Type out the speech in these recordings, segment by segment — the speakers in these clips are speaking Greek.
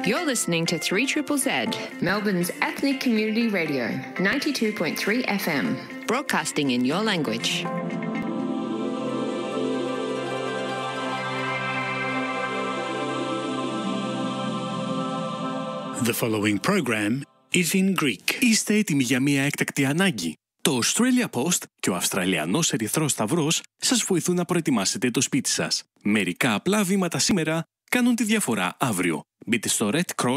You're listening to 3ZZZ, Melbourne's ethnic community radio, 92.3 FM, broadcasting in your language. The following program is in Greek. Είστε έτοιμοι για μια έκτακτη ανάγκη? Το Australia Post και ο Αυστραλιανός Ερυθρός Σταυρός σας βοηθούν να προετοιμάσετε το σπίτι σας. Μερικά απλά βήματα σήμερα κάνουν τη διαφορά αύριο. Μπείτε στο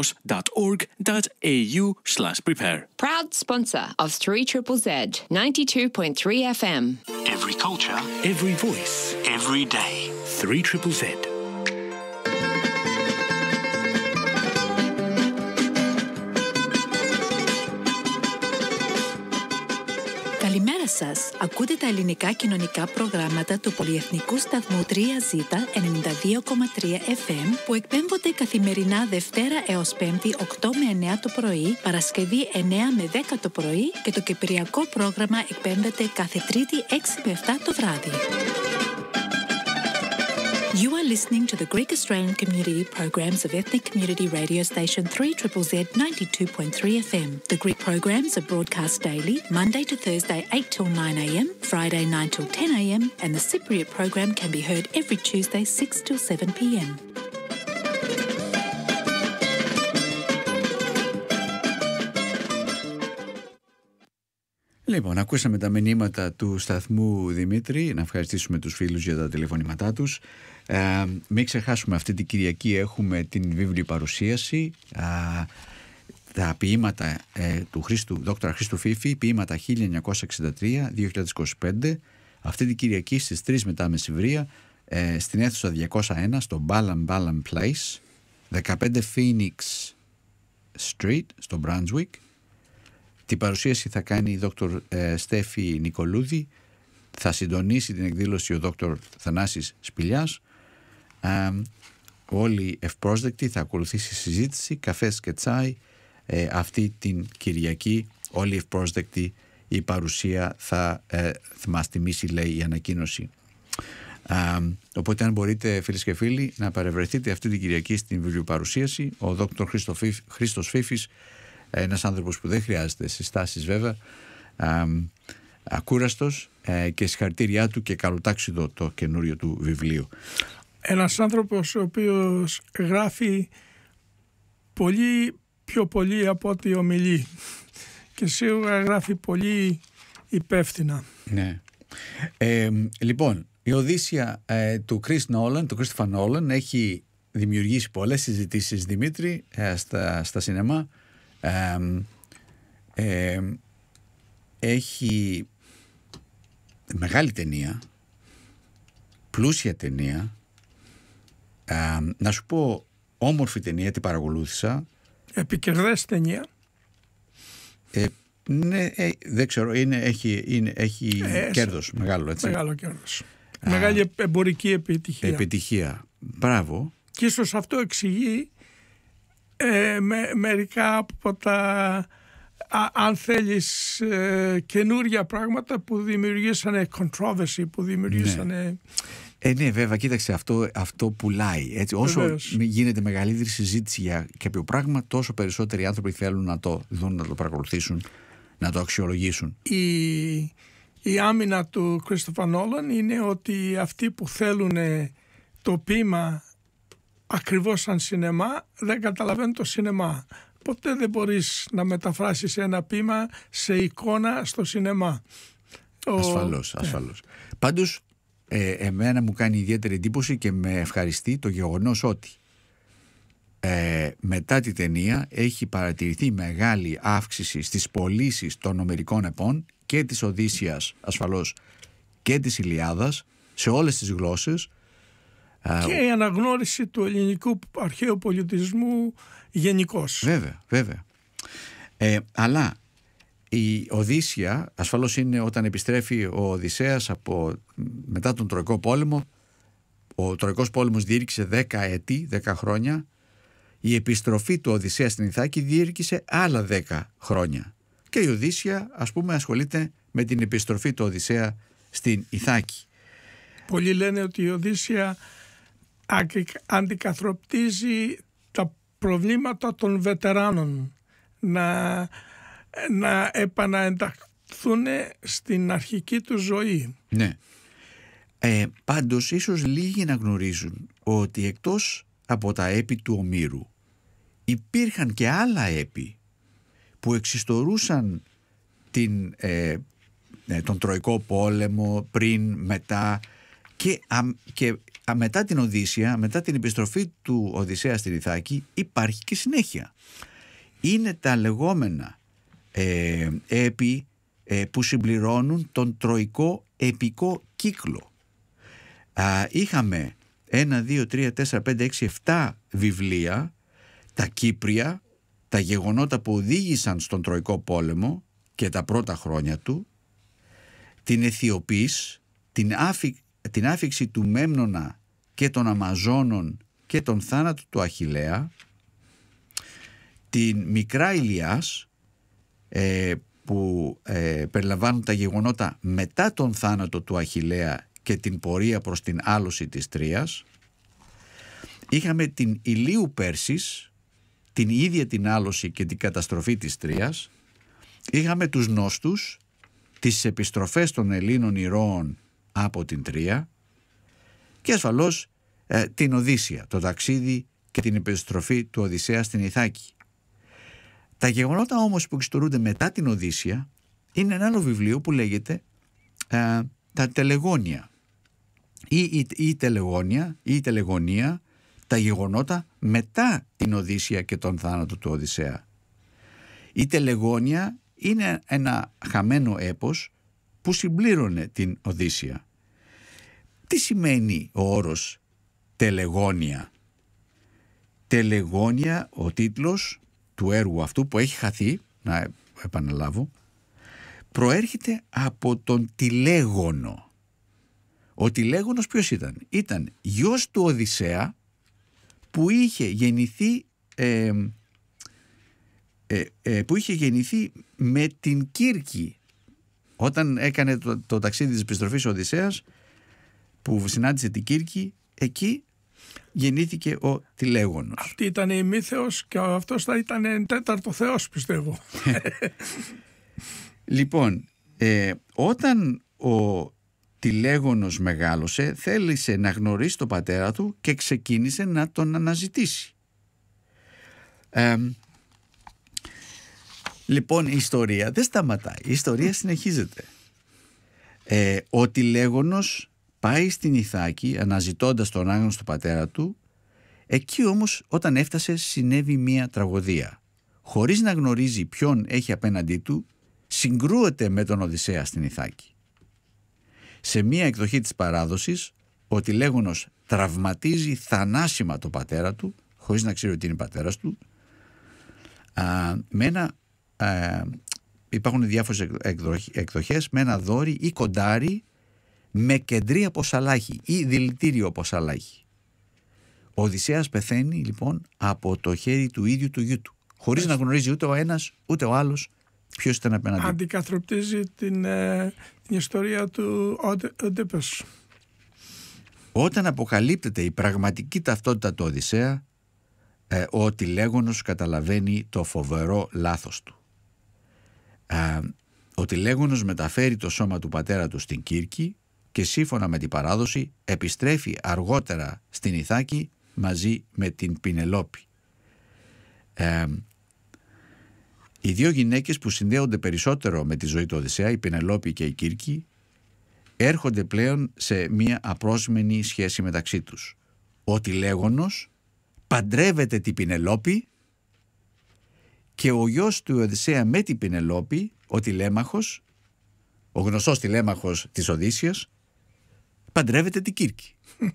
redcross.org.au/prepare. Proud sponsor of 3ZZZ, 92.3 FM. Every culture, every voice, every day. 3ZZZ. Καλημέρα σας. Ακούτε τα ελληνικά κοινωνικά προγράμματα του πολυεθνικού σταθμού 3Z 92,3 FM που εκπέμπονται καθημερινά Δευτέρα έως Πέμπτη 8 με 9 το πρωί, Παρασκευή 9 με 10 το πρωί και το κυπριακό πρόγραμμα εκπέμπεται κάθε Τρίτη 6 με 7 το βράδυ. You are listening to the Greek Australian community programs of ethnic community radio station 3ZZZ 92.3 FM. The Greek programs are broadcast daily, Monday to Thursday 8 till 9 a.m, Friday 9 till 10 a.m, and the Cypriot program can be heard every Tuesday 6 till 7 p.m. Λοιπόν, ακούσαμε τα μηνύματα του σταθμού Δημήτρη, να ευχαριστήσουμε τους φίλους για τα τηλεφωνήματά τους. Μην ξεχάσουμε, αυτή την Κυριακή έχουμε την βιβλίο παρουσίαση, τα ποίηματα του Δόκτωρα Χρήστου Φίφη, ποίηματα 1963-2025, αυτή την Κυριακή στις 3 μετά μεσημβρία, στην αίθουσα 201 στο Balham Place, 15 Phoenix Street στο Brunswick. Την παρουσίαση θα κάνει η Δόκτωρ Στέφη Νικολούδη, θα συντονίσει την εκδήλωση ο Δόκτωρ Θανάσης Σπηλιάς. Όλοι ευπρόσδεκτοι, θα ακολουθήσει συζήτηση, καφές και τσάι αυτή την Κυριακή. Όλοι ευπρόσδεκτοι, η παρουσία θα μας τιμήσει, λέει η ανακοίνωση. Οπότε αν μπορείτε, φίλες και φίλοι, να παρευρεθείτε αυτή την Κυριακή στην βιβλιοπαρουσίαση. Ο Δόκτωρ Χρήστος Φίφης, ένας άνθρωπος που δεν χρειάζεται συστάσεις βέβαια, ακούραστος, και συγχαρητήριά του και καλοτάξιδο το καινούριο του βιβλίο. Ένας άνθρωπος ο οποίος γράφει πιο πολύ από ό,τι ομιλεί και σίγουρα γράφει πολύ υπεύθυνα. Ναι. Λοιπόν, η Οδύσσια του Christopher Nolan έχει δημιουργήσει πολλές συζητήσεις, Δημήτρη, στα σινεμά. Έχει μεγάλη ταινία, πλούσια ταινία, να σου πω όμορφη ταινία, την παρακολούθησα. Επικερδές ταινία. Ναι, δεν ξέρω, έχει κέρδος μεγάλο, έτσι. Μεγάλο κέρδος. Μεγάλη εμπορική επιτυχία. Μπράβο. Και ίσως αυτό εξηγεί μερικά από τα, αν θέλεις, καινούρια πράγματα που δημιουργήσανε controversy, που δημιουργήσανε... Ναι, βέβαια, κοίταξε, αυτό πουλάει. Έτσι. Όσο γίνεται μεγαλύτερη συζήτηση για κάποιο πράγμα, τόσο περισσότεροι άνθρωποι θέλουν να το δουν, να το παρακολουθήσουν, να το αξιολογήσουν. Η άμυνα του Christopher Nolan είναι ότι αυτοί που θέλουν το ποίημα ακριβώς σαν σινεμά δεν καταλαβαίνουν το σινεμά. Ποτέ δεν μπορείς να μεταφράσεις ένα ποίημα σε εικόνα στο σινεμά. Ασφαλώς. Πάντως εμένα μου κάνει ιδιαίτερη εντύπωση και με ευχαριστεί το γεγονός ότι μετά τη ταινία έχει παρατηρηθεί μεγάλη αύξηση στις πωλήσεις των Ομερικών επών και της Οδύσσιας ασφαλώς και της Ηλιάδας σε όλες τις γλώσσες. Και η αναγνώριση του ελληνικού αρχαίου πολιτισμού γενικώς. Βέβαια. Αλλά η Οδύσσια ασφαλώς είναι όταν επιστρέφει ο Οδυσσέας μετά τον Τροικό Πόλεμο. Ο Τροικός Πόλεμος διήρκησε 10 έτη, 10 χρόνια. Η επιστροφή του Οδυσσέα στην Ιθάκη διήρκησε άλλα 10 χρόνια. Και η Οδύσσια, ας πούμε, ασχολείται με την επιστροφή του Οδυσσέα στην Ιθάκη. Πολλοί λένε ότι η Οδύσσια αντικαθροπτίζει προβλήματα των βετεράνων να επαναενταχθούν στην αρχική του ζωή. Ναι. Πάντως ίσως λίγοι να γνωρίζουν ότι εκτός από τα έπι του Ομήρου υπήρχαν και άλλα έπι που εξιστορούσαν τον Τροϊκό Πόλεμο πριν, μετά και μετά την Οδύσσεια, μετά την επιστροφή του Οδυσσέα στην Ιθάκη υπάρχει και συνέχεια. Είναι τα λεγόμενα έπι που συμπληρώνουν τον Τροϊκό επικό κύκλο. Είχαμε 1, 2, 3, 4, 5, 6, 7 βιβλία, τα Κύπρια, τα γεγονότα που οδήγησαν στον Τροϊκό Πόλεμο και τα πρώτα χρόνια του, την Αιθιοπής, την άφιξη του Μέμνονα και των Αμαζόνων και τον θάνατο του Αχιλλέα, την Μικρά Ηλιάς που περιλαμβάνουν τα γεγονότα μετά τον θάνατο του Αχιλλέα και την πορεία προς την άλωση της Τρίας. Είχαμε την Ηλίου Πέρσης, την ίδια την άλωση και την καταστροφή της Τρίας. Είχαμε τους Νόστους, τις επιστροφές των Ελλήνων ηρώων από την Τρία και ασφαλώς την Οδύσσεια, το ταξίδι και την επιστροφή του Οδυσσέα στην Ιθάκη. Τα γεγονότα όμως που εξιστορούνται μετά την Οδύσσεια είναι ένα άλλο βιβλίο που λέγεται τα Τελεγόνια ή η Τελεγονία, τα γεγονότα μετά την Οδύσσεια και τον θάνατο του Οδυσσέα. Η Τελεγόνια είναι ένα χαμένο έπος που συμπλήρωνε την Οδύσσεια. Τι σημαίνει ο όρος Τελεγόνια? Τελεγόνια, ο τίτλος του έργου αυτού που έχει χαθεί, να επαναλάβω, προέρχεται από τον Τηλέγωνο. Ο Τηλέγωνος ποιος ήταν? Ήταν γιος του Οδυσσέα που είχε γεννηθεί με την Κύρκη. Όταν έκανε το ταξίδι της επιστροφής ο Οδυσσέας που συνάντησε την Κύρκη, εκεί γεννήθηκε ο Τηλέγωνος. Αυτή ήταν η Μύθεος και αυτός θα ήταν τέταρτο θεός, πιστεύω. Λοιπόν, όταν ο Τηλέγωνος μεγάλωσε, θέλησε να γνωρίσει τον πατέρα του και ξεκίνησε να τον αναζητήσει. Λοιπόν, η ιστορία δεν σταματάει, η ιστορία συνεχίζεται. Ο Τηλέγωνος πάει στην Ιθάκη αναζητώντας τον άγνωστο πατέρα του. Εκεί όμως όταν έφτασε συνέβη μία τραγωδία. Χωρίς να γνωρίζει ποιον έχει απέναντί του, συγκρούεται με τον Οδυσσέα στην Ιθάκη. Σε μία εκδοχή της παράδοσης, ο Τηλέγωνος τραυματίζει θανάσιμα τον πατέρα του, χωρίς να ξέρει ότι είναι πατέρας του, υπάρχουν διάφορες εκδοχές, με ένα δόρυ ή κοντάρι με κεντρί από σαλάχι ή δηλητήριο από σαλάχι. Ο Οδυσσέας πεθαίνει λοιπόν από το χέρι του ίδιου του γιού του, χωρίς να γνωρίζει ούτε ο ένας ούτε ο άλλος ποιος ήταν απέναντι. Αντικαθροπτίζει την ιστορία του Οντίπες. Όταν αποκαλύπτεται η πραγματική ταυτότητα του Οδυσσέα, ο Τηλέγωνος καταλαβαίνει το φοβερό λάθος του. Ο Τηλέγωνος μεταφέρει το σώμα του πατέρα του στην Κύρκη και σύμφωνα με την παράδοση επιστρέφει αργότερα στην Ιθάκη μαζί με την Πινελόπη. Οι δύο γυναίκες που συνδέονται περισσότερο με τη ζωή του Οδυσσέα, η Πινελόπη και η Κύρκη, έρχονται πλέον σε μία απρόσμενη σχέση μεταξύ τους. Ο Τηλέγωνος παντρεύεται την Πινελόπη και ο γιος του Οδυσσέα με την Πινελόπη, ο Τηλέμαχος, ο γνωστός Τηλέμαχος της Οδύσσειας, παντρεύεται την Κύρκη.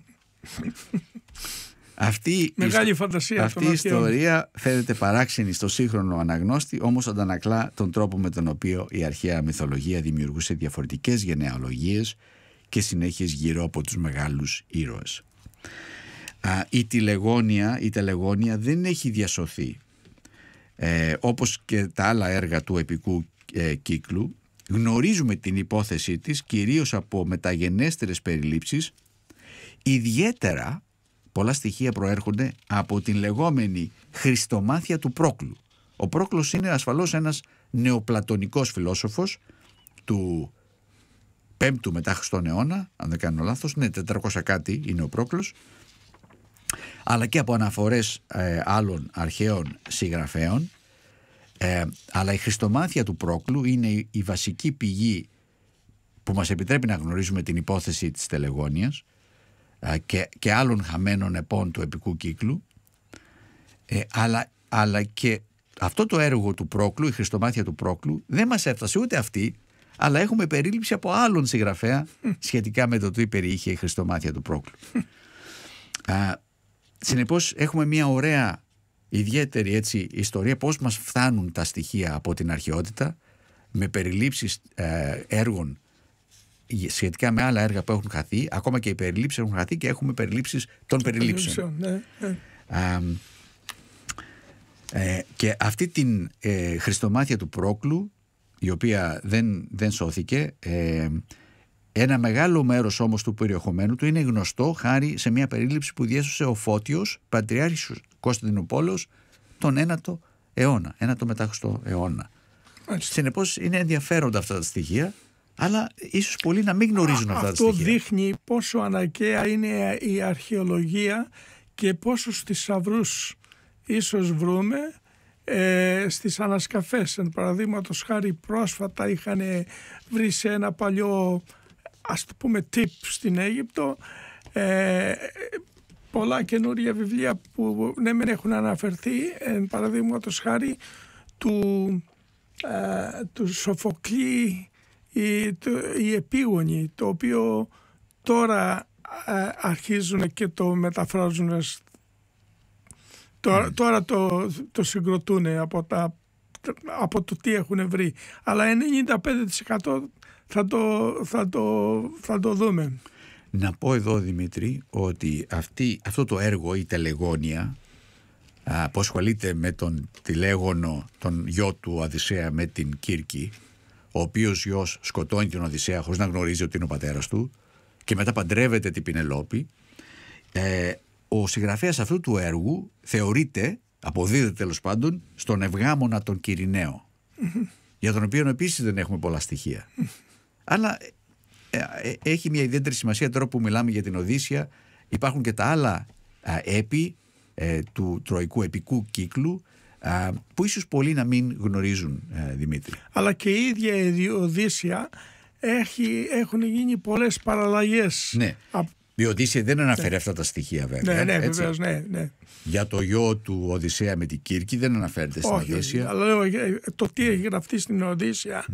Αυτή η ιστορία φαίνεται παράξενη στο σύγχρονο αναγνώστη, όμως αντανακλά τον τρόπο με τον οποίο η αρχαία μυθολογία δημιουργούσε διαφορετικές γενεαλογίες και συνέχειες γύρω από τους μεγάλους ήρωες. Η Τελεγόνια δεν έχει διασωθεί. Όπως και τα άλλα έργα του επικού κύκλου, γνωρίζουμε την υπόθεσή της κυρίως από μεταγενέστερες περιλήψεις. Ιδιαίτερα πολλά στοιχεία προέρχονται από την λεγόμενη Χριστομάθεια του Πρόκλου. Ο Πρόκλος είναι ασφαλώς ένας νεοπλατωνικός φιλόσοφος του 5ου μετά Χριστόν αιώνα, αν δεν κάνω λάθος, ναι, 400 κάτι είναι ο Πρόκλος, αλλά και από αναφορές άλλων αρχαίων συγγραφέων. Αλλά η Χριστομάθεια του Πρόκλου είναι η βασική πηγή που μας επιτρέπει να γνωρίζουμε την υπόθεση της Τελεγόνιας και άλλων χαμένων επών του επικού κύκλου, αλλά και αυτό το έργο του Πρόκλου, η Χριστομάθεια του Πρόκλου, δεν μας έφτασε ούτε αυτή, αλλά έχουμε περίληψη από άλλον συγγραφέα σχετικά με το τι περιείχε η Χριστομάθεια του Πρόκλου. Συνεπώς έχουμε μια ωραία ιδιαίτερη έτσι ιστορία, πώς μας φτάνουν τα στοιχεία από την αρχαιότητα, με περιλήψεις έργων σχετικά με άλλα έργα που έχουν χαθεί. Ακόμα και οι περιλήψεις έχουν χαθεί και έχουμε περιλήψεις των περιλήψεων. Ναι. Και αυτή την Χριστομάθεια του Πρόκλου, η οποία δεν σώθηκε, ένα μεγάλο μέρος όμως του περιεχομένου του είναι γνωστό χάρη σε μια περίληψη που διέσωσε ο Φώτιος, πατριάρχης Κωνσταντινούπολεως, τον 9ο αιώνα, 9ο μετά Χριστό αιώνα. Συνεπώς είναι ενδιαφέροντα αυτά τα στοιχεία, αλλά ίσως πολλοί να μην γνωρίζουν αυτά τα στοιχεία. Αυτό δείχνει πόσο αναγκαία είναι η αρχαιολογία και πόσους θησαυρούς ίσως βρούμε στις ανασκαφές. Παραδείγματος χάρη, πρόσφατα είχαν βρει σε ένα παλιό, ας το πούμε, τύπ στην Αίγυπτο πολλά καινούργια βιβλία που ναι μεν έχουν αναφερθεί, παραδείγματος χάρη του Σοφοκλή, η Επίγονη, το οποίο τώρα αρχίζουν και το μεταφράζουν, τώρα το συγκροτούν από το τι έχουν βρει, αλλά 95% θα το δούμε. Να πω εδώ, Δημήτρη, ότι αυτό το έργο, η Τελεγόνια, που ασχολείται με τον Τηλέγωνο, τον γιο του Οδυσσέα, με την Κύρκη, ο οποίος γιος σκοτώνει την Οδυσσέα χωρίς να γνωρίζει ότι είναι ο πατέρας του και μετά παντρεύεται την Πινελόπη. Ο συγγραφέας αυτού του έργου θεωρείται, αποδίδεται τέλος πάντων, στον Ευγάμονα τον Κυριναίο, για τον οποίο επίσης δεν έχουμε πολλά στοιχεία. Αλλά έχει μια ιδιαίτερη σημασία τώρα που μιλάμε για την Οδύσσεια. Υπάρχουν και τα άλλα έπι του τροϊκού επικού κύκλου, που ίσως πολλοί να μην γνωρίζουν, Δημήτρη. Αλλά και η ίδια η Οδύσσεια έχουν γίνει πολλές παραλλαγές. Ναι. Η Οδύσσεια δεν αναφέρει αυτά τα στοιχεία, βέβαια. Ναι, βεβαίως, ναι. Για το γιο του Οδυσσέα με την Κύρκη δεν αναφέρεται στην Οδύσσεια. Αλλά λέω, το τι έχει γραφτεί στην Οδύσσεια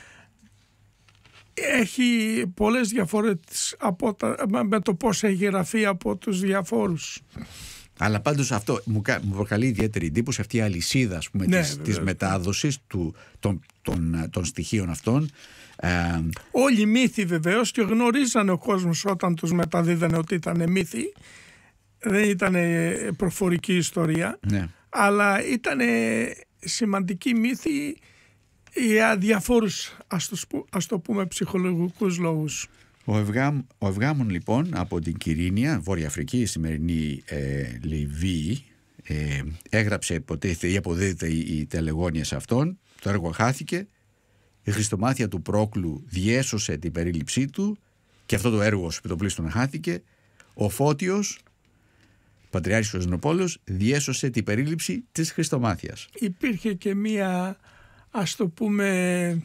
έχει πολλές διαφορές με το πώς έχει γραφεί από τους διαφόρους. Αλλά πάντως αυτό μου προκαλεί ιδιαίτερη εντύπωση, αυτή η αλυσίδα, ας πούμε, της μετάδοσης των στοιχείων αυτών. Όλοι οι μύθοι βεβαίως, και γνωρίζανε ο κόσμος όταν τους μεταδίδανε ότι ήταν μύθοι, δεν ήταν προφορική ιστορία, ναι. Αλλά ήταν σημαντική μύθοι για διαφόρους, ας το πούμε, ψυχολογικούς λόγους. Ο Ευγάμων λοιπόν από την Κυρίνια, Βόρεια Αφρική, η σημερινή Λιβύη, έγραψε υποτίθεται ή αποδίδεται η Τελεγόνια σε αυτόν. Το έργο χάθηκε. Η Χριστομάθεια του Πρόκλου διέσωσε την περίληψή του και αυτό το έργο ως επιτοπλίστων χάθηκε. Ο Φώτιος, πατριάρχης Κωνσταντινούπολεως, διέσωσε την περίληψη της Χριστομάθειας. Υπήρχε και μία, ας το πούμε,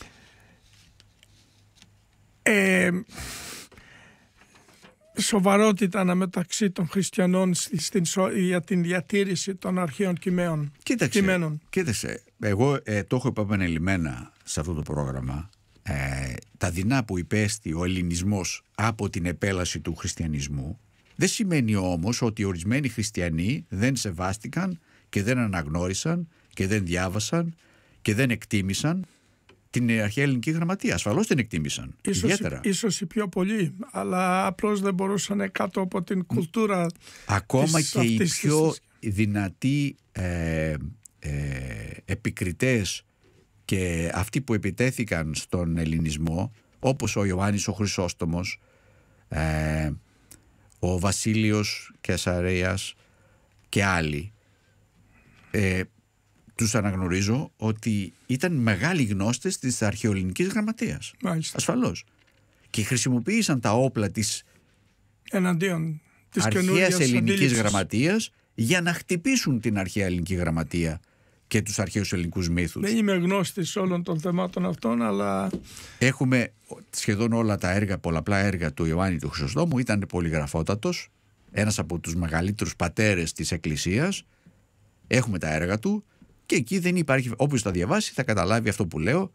σοβαρότητα αναμεταξύ των χριστιανών για την διατήρηση των αρχαίων κειμένων. Κοίταξε, εγώ το έχω επανειλημμένα σε αυτό το πρόγραμμα, τα δεινά που υπέστη ο ελληνισμός από την επέλαση του χριστιανισμού. Δεν σημαίνει όμως ότι ορισμένοι χριστιανοί δεν σεβάστηκαν και δεν αναγνώρισαν και δεν διάβασαν και δεν εκτίμησαν την αρχαία ελληνική γραμματεία. Ασφαλώς την εκτίμησαν. Ίσως οι πιο πολλοί, αλλά απλώς δεν μπορούσαν κάτω από την κουλτούρα. Ακόμα και οι πιο δυνατοί επικριτές και αυτοί που επιτέθηκαν στον ελληνισμό, όπως ο Ιωάννης ο Χρυσόστομος, ο Βασίλειος Κεσαρέας και άλλοι, τους αναγνωρίζω ότι ήταν μεγάλοι γνώστες της αρχαιοελληνικής γραμματείας. Μάλιστα. Ασφαλώς. Και χρησιμοποίησαν τα όπλα της εναντίον της αρχαίας ελληνικής αντίληψης. γραμματείας για να χτυπήσουν την αρχαία ελληνική γραμματεία και τους αρχαίους ελληνικούς μύθους. Δεν είμαι γνώστης όλων των θεμάτων αυτών, αλλά Έχουμε σχεδόν όλα τα έργα, πολλαπλά έργα του Ιωάννη του Χρυσοστόμου, ήταν πολυγραφότατος, ένας από τους μεγαλύτερους πατέρες της Εκκλησίας. Έχουμε τα έργα του και εκεί δεν υπάρχει, όποιος τα διαβάσει θα καταλάβει αυτό που λέω.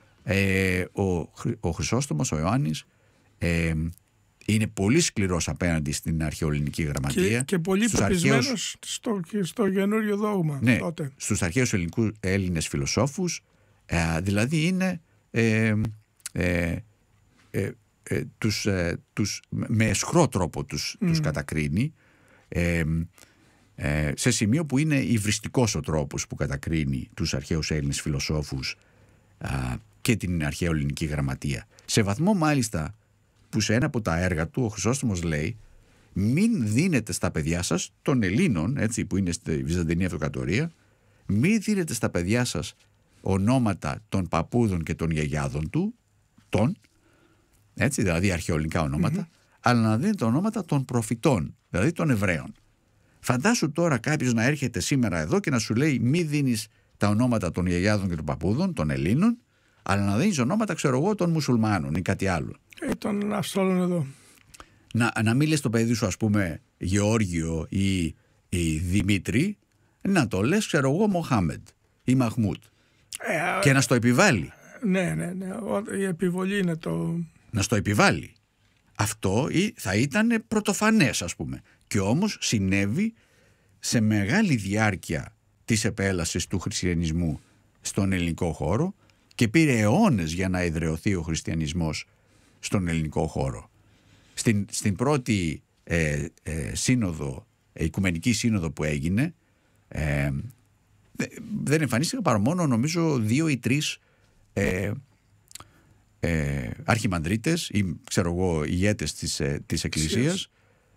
Ο Χρυσόστομος, ο Ιωάννης, είναι πολύ σκληρός απέναντι στην αρχαιοελληνική γραμματεία. και πολύ πεπισμένος στο καινούριο δόγμα. Ναι, τότε. στους αρχαίους Έλληνες φιλοσόφους, δηλαδή είναι τους με αισχρό τρόπο τους κατακρίνει, σε σημείο που είναι υβριστικός ο τρόπος που κατακρίνει τους αρχαίους Έλληνες φιλοσόφους και την αρχαία ελληνική γραμματεία. Σε βαθμό μάλιστα που σε ένα από τα έργα του ο Χρυσόστομος λέει: μην δίνετε στα παιδιά σας των Ελλήνων, έτσι, που είναι στη Βυζαντινή Αυτοκρατορία, μην δίνετε στα παιδιά σας ονόματα των παππούδων και των γιαγιάδων του, έτσι, δηλαδή αρχαιοελληνικά ονόματα, αλλά να δίνετε ονόματα των προφητών, δηλαδή των Εβραίων. Φαντάσου τώρα κάποιος να έρχεται σήμερα εδώ και να σου λέει: μη δίνεις τα ονόματα των γιαγιάδων και των παππούδων, των Ελλήνων, αλλά να δίνεις ονόματα, ξέρω εγώ, των μουσουλμάνων ή κάτι άλλο. Των Αυστραλών εδώ. Να μην λες το παιδί σου, ας πούμε, Γεώργιο ή Δημήτρη, να το λες, ξέρω εγώ, Μοχάμεντ ή Μαχμούτ. Και να στο επιβάλλει. Ναι. Η επιβολή είναι το... Να στο επιβάλλει. Αυτό θα ήταν πρωτοφανές, ας πούμε. Και όμως συνέβη σε μεγάλη διάρκεια της επέλασης του χριστιανισμού στον ελληνικό χώρο και πήρε αιώνες για να εδραιωθεί ο χριστιανισμός στον ελληνικό χώρο. Στην πρώτη σύνοδο, οικουμενική σύνοδο που έγινε, δεν εμφανίστηκαν παρά μόνο, νομίζω, 2 ή 3 αρχιμανδρίτες ή, ξέρω εγώ, ηγέτες της Εκκλησίας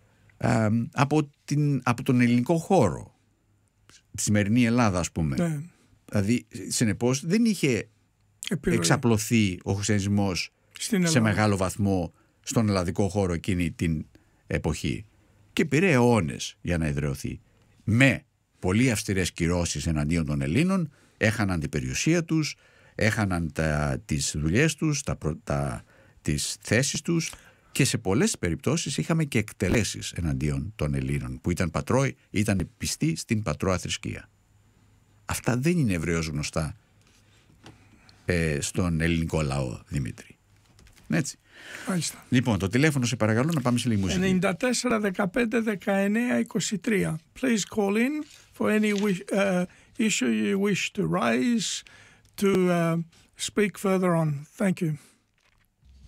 από τον ελληνικό χώρο, τη σημερινή Ελλάδα, ας πούμε. Ναι. Δηλαδή, συνεπώς, δεν είχε εξαπλωθεί ο χριστιανισμός σε μεγάλο βαθμό στον ελλαδικό χώρο εκείνη την εποχή και πήρε αιώνες για να εδραιωθεί. Με πολύ αυστηρές κυρώσεις εναντίον των Ελλήνων, έχαναν την περιουσία τους, έχαναν τις δουλειές τους, τις θέσεις τους και σε πολλές περιπτώσεις είχαμε και εκτελέσεις εναντίον των Ελλήνων που ήταν πιστοί στην πατρόα θρησκεία. Αυτά δεν είναι ευρέως γνωστά στον ελληνικό λαό, Δημήτρη. Έτσι. Μάλιστα. Λοιπόν, το τηλέφωνο, σε παρακαλώ, να πάμε σε λίγη μουσική. 94 15 19 23. Please call in for any issue you wish to raise, to speak further on. Thank you.